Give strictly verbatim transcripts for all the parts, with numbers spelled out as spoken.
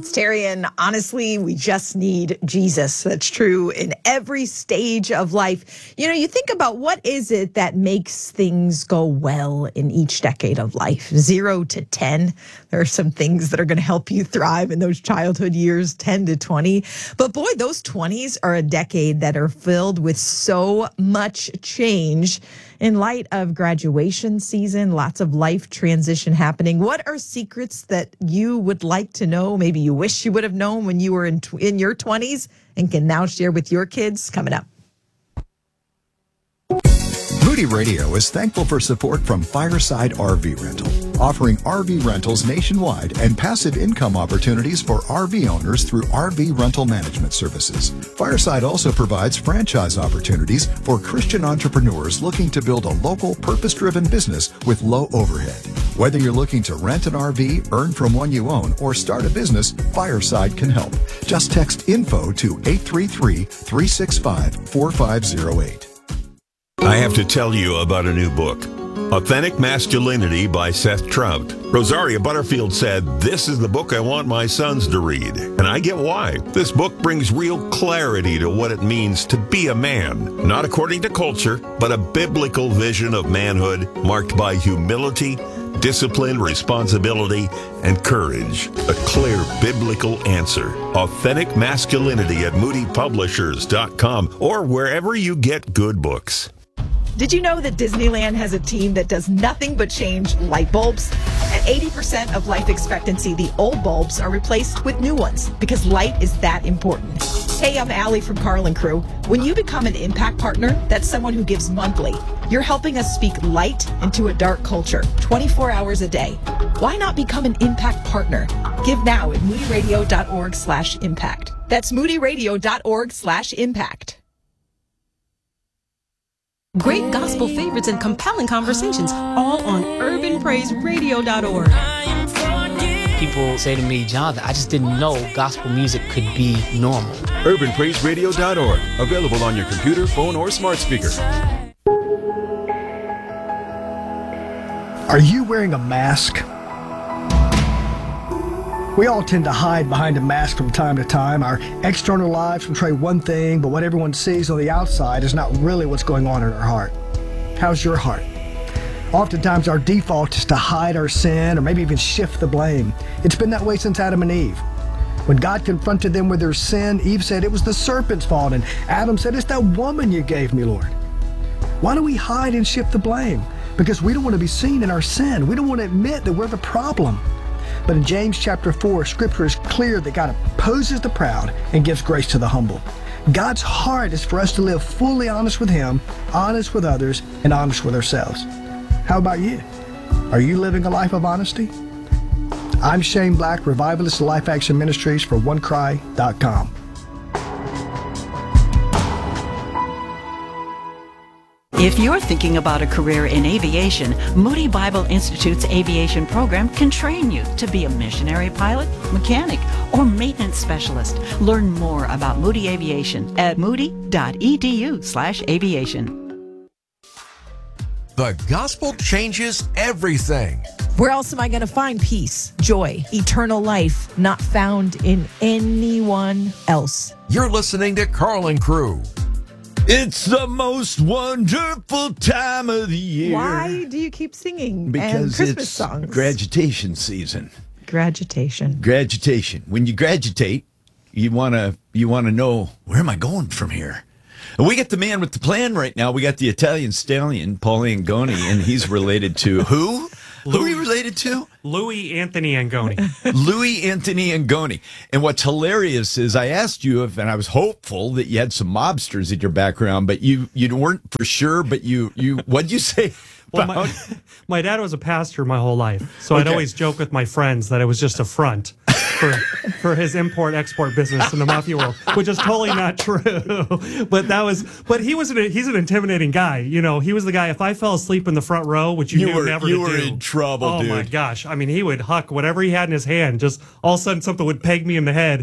It's Terry, and honestly, we just need Jesus. That's true in every stage of life. You know, you think about what is it that makes things go well in each decade of life? Zero to ten. There are some things that are going to help you thrive in those childhood years, ten to twenty. But boy, those twenties are a decade that are filled with so much change. In light of graduation season, lots of life transition happening. What are secrets that you would like to know? Maybe you wish you would have known when you were in, tw- in your twenties and can now share with your kids? Coming up. Moody Radio is thankful for support from Fireside R V Rental, offering R V rentals nationwide and passive income opportunities for R V owners through R V rental management services. Fireside also provides franchise opportunities for Christian entrepreneurs looking to build a local, purpose-driven business with low overhead. Whether you're looking to rent an R V, earn from one you own, or start a business, Fireside can help. Just text info to eight three three, three six five, four five zero eight. I have to tell you about a new book, Authentic Masculinity by Seth Trout. Rosaria Butterfield said, "This is the book I want my sons to read." And I get why. This book brings real clarity to what it means to be a man, not according to culture, but a biblical vision of manhood marked by humility, discipline, responsibility, and courage. A clear biblical answer. Authentic Masculinity at moody publishers dot com or wherever you get good books. Did you know that Disneyland has a team that does nothing but change light bulbs? At eighty percent of life expectancy, the old bulbs are replaced with new ones because light is that important. Hey, I'm Allie from Carl and Crew. When you become an Impact Partner, that's someone who gives monthly. You're helping us speak light into a dark culture, twenty-four hours a day. Why not become an Impact Partner? Give now at moody radio dot org slash impact. That's moody radio dot org slash impact. Great gospel favorites and compelling conversations, all on urban praise radio dot org. People say to me, Jonathan, I just didn't know gospel music could be normal. urban praise radio dot org. Available on your computer, phone, or smart speaker. Are you wearing a mask? We all tend to hide behind a mask from time to time. Our external lives portray one thing, but what everyone sees on the outside is not really what's going on in our heart. How's your heart? Oftentimes our default is to hide our sin or maybe even shift the blame. It's been that way since Adam and Eve. When God confronted them with their sin, Eve said it was the serpent's fault, and Adam said, "It's that woman you gave me, Lord." Why do we hide and shift the blame? Because we don't want to be seen in our sin. We don't want to admit that we're the problem. But in James chapter four, Scripture is clear that God opposes the proud and gives grace to the humble. God's heart is for us to live fully honest with Him, honest with others, and honest with ourselves. How about you? Are you living a life of honesty? I'm Shane Black, Revivalist of Life Action Ministries for one cry dot com. If you're thinking about a career in aviation, Moody Bible Institute's aviation program can train you to be a missionary pilot, mechanic, or maintenance specialist. Learn more about Moody Aviation at moody dot e d u slash aviation. The gospel changes everything. Where else am I going to find peace, joy, eternal life, not found in anyone else? You're listening to Carl and Crew. It's the most wonderful time of the year. Why do you keep singing because and Christmas it's songs? Graduation season. Graduation. Graduation. When you graduate, you want to you want to know, where am I going from here? And we got the man with the plan right now. We got the Italian stallion, Paul Angoni, and he's related to who? Louis, who are you related to? Louis Anthony Angoni. Louis Anthony Angoni. And what's hilarious is I asked you if, and I was hopeful that you had some mobsters in your background, but you you weren't for sure. But you you what'd you say? Well, my, my dad was a pastor my whole life, so okay. I'd always joke with my friends that it was just a front for for his import-export business in the mafia world, which is totally not true. But that was, but he was an, he's an intimidating guy. You know, he was the guy. If I fell asleep in the front row, which you, you knew were, never you to were do, in trouble. Oh dude. my gosh! I mean, he would huck whatever he had in his hand. Just all of a sudden, something would peg me in the head.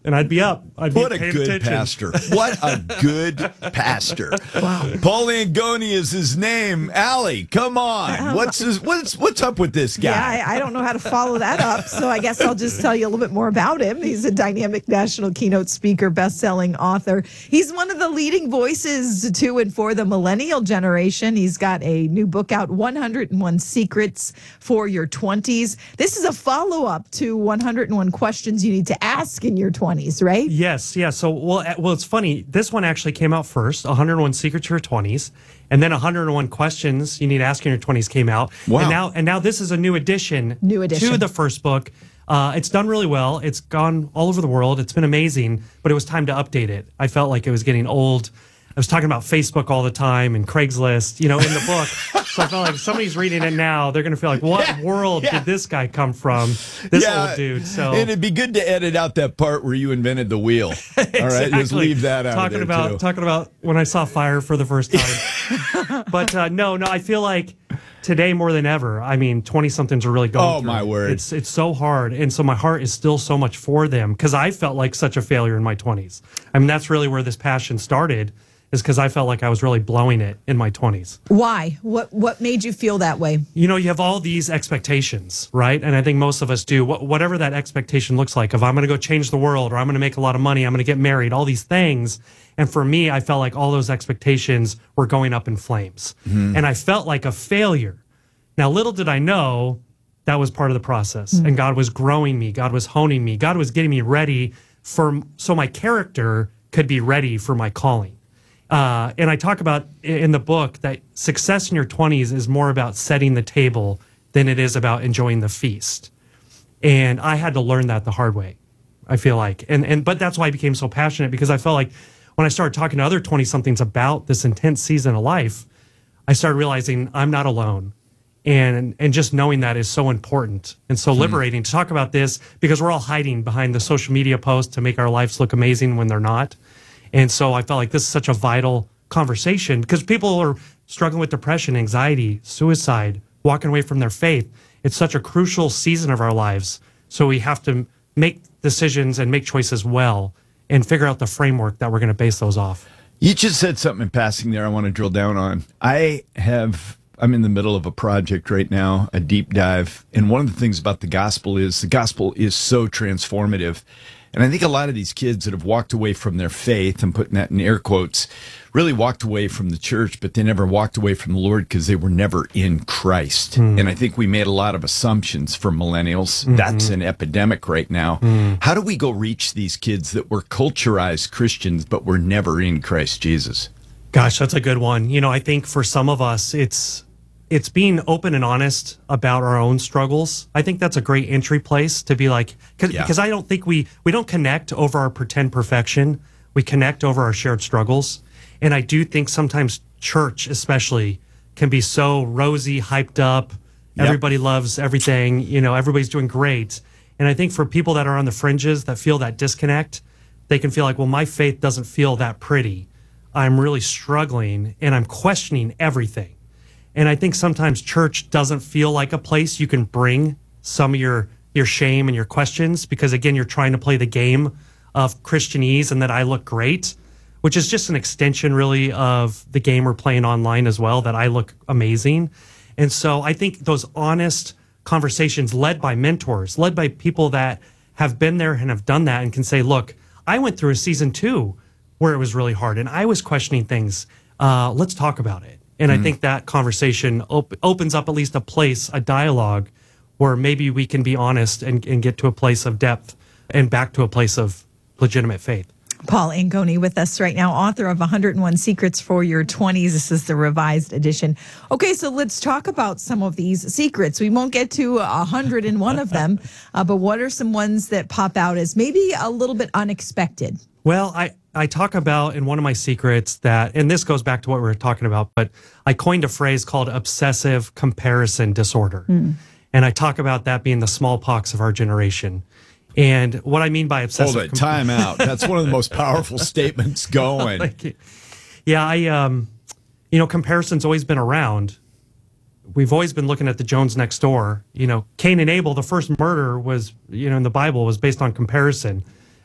and I'd be up. I'd be What a paying good attention. pastor. What a good pastor. Wow. Paul Angoni is his name. Allie, come on. What's his, what's what's up with this guy? Yeah, I, I don't know how to follow that up, so I guess I'll just tell you a little bit more about him. He's a dynamic national keynote speaker, best-selling author. He's one of the leading voices to and for the millennial generation. He's got a new book out, one hundred and one Secrets for Your twenties. This is a follow-up to one hundred and one Questions You Need to Ask in Your twenties, right? Yes, yeah. So, well, uh, well, it's funny. This one actually came out first, one hundred and one Secrets for Your twenties, and then one hundred and one Questions You Need to Ask in Your twenties came out. Wow. And now, and now this is a new addition, New edition. to the first book. Uh, it's done really well. It's gone all over the world. It's been amazing, but it was time to update it. I felt like it was getting old. I was talking about Facebook all the time and Craigslist, you know, in the book. So I felt like if somebody's reading it now, they're going to feel like, what Yeah, world yeah. did this guy come from? This Yeah, old dude. So and it'd be good to edit out that part where you invented the wheel. All right, just Exactly. leave that out. Talking of there about too. talking about when I saw fire for the first time. But uh, no, no, I feel like today more than ever. I mean, twenty somethings are really going. Oh, through. my word. It's it's so hard, and so my heart is still so much for them because I felt like such a failure in my twenties. I mean, that's really where this passion started. Is because I felt like I was really blowing it in my twenties. Why? What What made you feel that way? You know, you have all these expectations, right? And I think most of us do. Wh- whatever that expectation looks like, if I'm going to go change the world, or I'm going to make a lot of money, I'm going to get married, all these things. And for me, I felt like all those expectations were going up in flames. And I felt like a failure. Now, little did I know that was part of the process. And God was growing me. God was honing me. God was getting me ready for so my character could be ready for my calling. Uh, and I talk about in the book that success in your twenties is more about setting the table than it is about enjoying the feast. And I had to learn that the hard way, I feel like. And and but that's why I became so passionate, because I felt like when I started talking to other twenty-somethings about this intense season of life, I started realizing I'm not alone. And and just knowing that is so important and so liberating to talk about this, because we're all hiding behind the social media posts to make our lives look amazing when they're not. And so I felt like this is such a vital conversation, because people are struggling with depression, anxiety, suicide, walking away from their faith. It's such a crucial season of our lives. So we have to make decisions and make choices well and figure out the framework that we're going to base those off. You just said something in passing there I want to drill down on. I have, I'm in the middle of a project right now, a deep dive. And one of the things about the gospel is the gospel is so transformative. And I think a lot of these kids that have walked away from their faith, I'm putting that in air quotes, really walked away from the church, but they never walked away from the Lord because they were never in Christ. Mm. And I think we made a lot of assumptions for millennials. Mm-hmm. That's an epidemic right now. Mm. How do we go reach these kids that were culturized Christians, but were never in Christ Jesus? Gosh, that's a good one. You know, I think for some of us, it's it's being open and honest about our own struggles. I think that's a great entry place to be like, cause, yeah. because I don't think we, we don't connect over our pretend perfection. We connect over our shared struggles. And I do think sometimes church especially can be so rosy, hyped up. Yep. Everybody loves everything. You know, everybody's doing great. And I think for people that are on the fringes that feel that disconnect, they can feel like, well, my faith doesn't feel that pretty. I'm really struggling and I'm questioning everything. And I think sometimes church doesn't feel like a place you can bring some of your, your shame and your questions, because again, you're trying to play the game of Christianese and that I look great, which is just an extension really of the game we're playing online as well, that I look amazing. And so I think those honest conversations led by mentors, led by people that have been there and have done that and can say, look, I went through a season two where it was really hard and I was questioning things. Uh, let's talk about it. And mm-hmm. I think that conversation op- opens up at least a place, a dialogue where maybe we can be honest and, and get to a place of depth and back to a place of legitimate faith. Paul Angoni with us right now, author of one hundred and one Secrets for Your twenties. This is the revised edition. Okay, so let's talk about some of these secrets. We won't get to one hundred and one of them, uh, but what are some ones that pop out as maybe a little bit unexpected? Well, I, I talk about in one of my secrets that, and this goes back to what we were talking about, but I coined a phrase called obsessive comparison disorder. Mm. And I talk about that being the smallpox of our generation. And what I mean by obsessive... Hold it, time out. That's one of the most powerful statements going. Like, yeah, I, um, you know, comparison's always been around. We've always been looking at the Jones next door. You know, Cain and Abel, the first murder was, you know, in the Bible was based on comparison.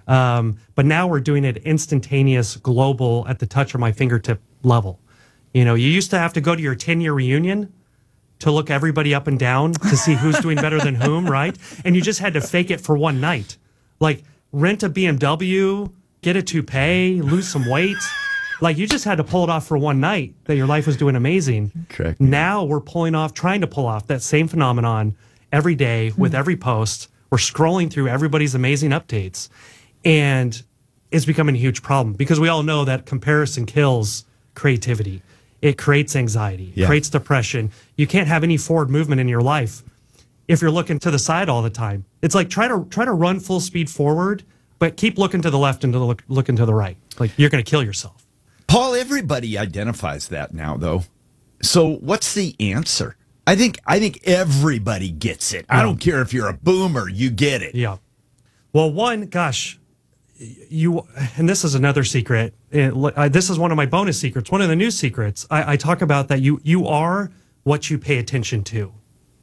Um, but now we're doing it instantaneous, global, at the touch of my fingertip level. You know, you used to have to go to your ten-year reunion to look everybody up and down to see who's doing better than whom, right? And you just had to fake it for one night. Like, rent a B M W, get a toupee, lose some weight. Like, you just had to pull it off for one night that your life was doing amazing. Correct. Now we're pulling off, trying to pull off that same phenomenon every day with every post. We're scrolling through everybody's amazing updates. And it's becoming a huge problem because we all know that comparison kills creativity. It creates anxiety, Yeah. creates depression. You can't have any forward movement in your life if you're looking to the side all the time. It's like try to try to run full speed forward, but keep looking to the left and to the look, looking to the right. Like, you're going to kill yourself. Paul, everybody identifies that now, though. So what's the answer? I think I think everybody gets it. I Yeah. don't care if you're a boomer, you get it. Yeah. Well, one, gosh, you, and this is another secret. It, uh, this is one of my bonus secrets. One of the new secrets. I, I talk about that you you are what you pay attention to.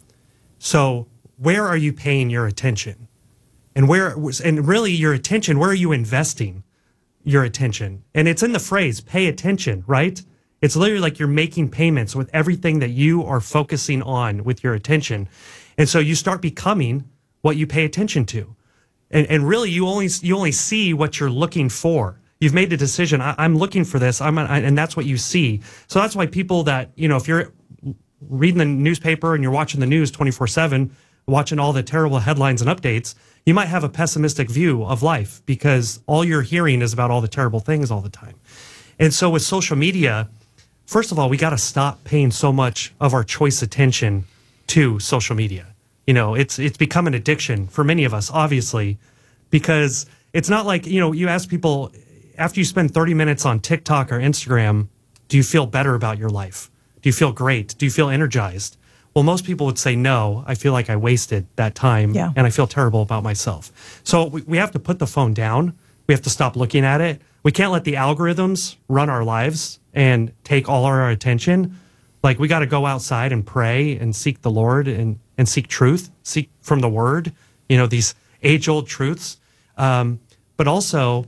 So where are you paying your attention? And where, and really your attention, where are you investing your attention? And it's in the phrase, pay attention, right? It's literally like you're making payments with everything that you are focusing on with your attention. And so you start becoming what you pay attention to. And, and really, you only you only see what you're looking for. You've made the decision. I, I'm looking for this. I'm, I, and that's what you see. So that's why people that, you know, if you're reading the newspaper and you're watching the news twenty-four seven, watching all the terrible headlines and updates, you might have a pessimistic view of life because all you're hearing is about all the terrible things all the time. And so with social media, first of all, we got to stop paying so much of our choice attention to social media. You know, it's it's become an addiction for many of us, obviously, because it's not like, you know, you ask people, after you spend thirty minutes on TikTok or Instagram, do you feel better about your life? Do you feel great? Do you feel energized? Well, most people would say, no, I feel like I wasted that time Yeah. and I feel terrible about myself. So we, we have to put the phone down. We have to stop looking at it. We can't let the algorithms run our lives and take all our attention. Like, we got to go outside and pray and seek the Lord and, and seek truth, seek from the Word, you know, these age-old truths. Um, but also,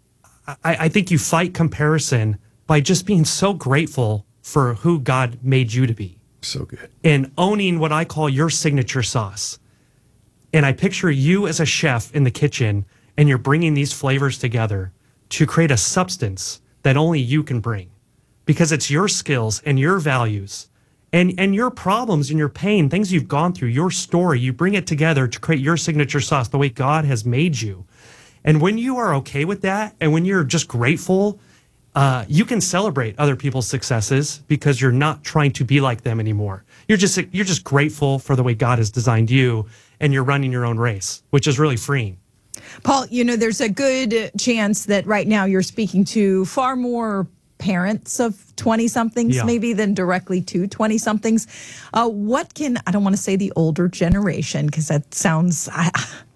I, I think you fight comparison by just being so grateful for who God made you to be. So good. And owning what I call your signature sauce. And I picture you as a chef in the kitchen, and you're bringing these flavors together to create a substance that only you can bring. Because it's your skills and your values and, and your problems and your pain, things you've gone through, your story, you bring it together to create your signature sauce the way God has made you. And when you are okay with that, and when you're just grateful, uh, you can celebrate other people's successes because you're not trying to be like them anymore. You're just you're just grateful for the way God has designed you, and you're running your own race, which is really freeing. Paul, you know, there's a good chance that right now you're speaking to far more parents of twenty-somethings Yeah. maybe than directly to twenty-somethings. Uh, what can, I don't want to say the older generation because that sounds, I,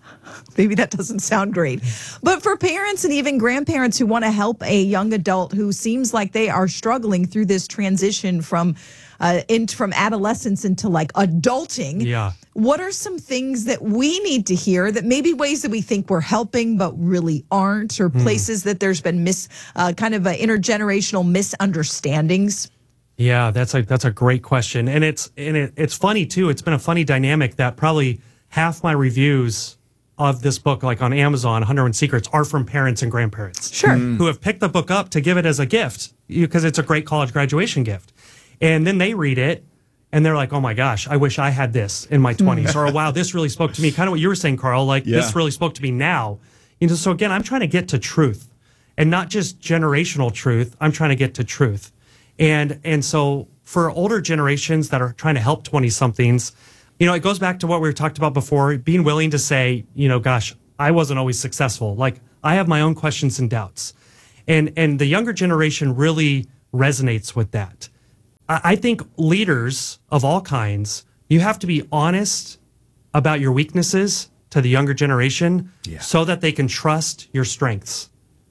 maybe that doesn't sound great. But for parents and even grandparents who want to help a young adult who seems like they are struggling through this transition from uh, in, from adolescence into like adulting, Yeah. what are some things that we need to hear that maybe ways that we think we're helping but really aren't, or places that there's been mis uh, kind of a intergenerational misunderstandings? Yeah, that's a that's a great question, and it's and it, it's funny too. It's been a funny dynamic that probably half my reviews of this book, like on Amazon, one hundred one Secrets, are from parents and grandparents, Sure, who have picked the book up to give it as a gift because it's a great college graduation gift, and then they read it and they're like, "Oh my gosh, I wish I had this in my twenties," or "Wow, this really spoke to me." Kind of what you were saying, Carl. Like Yeah. this really spoke to me now. You know, so again, I'm trying to get to truth, and not just generational truth. I'm trying to get to truth. And and so for older generations that are trying to help twenty-somethings, you know, it goes back to what we talked about before, being willing to say, you know, gosh, I wasn't always successful. Like, I have my own questions and doubts. And and the younger generation really resonates with that. I, I think leaders of all kinds, you have to be honest about your weaknesses to the younger generation Yeah. so that they can trust your strengths.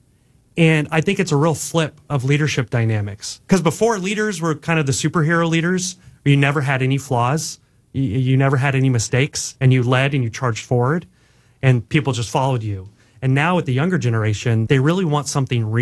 And I think it's a real flip of leadership dynamics. Because before, leaders were kind of the superhero leaders, where you never had any flaws, you, you never had any mistakes, and you led and you charged forward, and people just followed you. And now with the younger generation, they really want something real.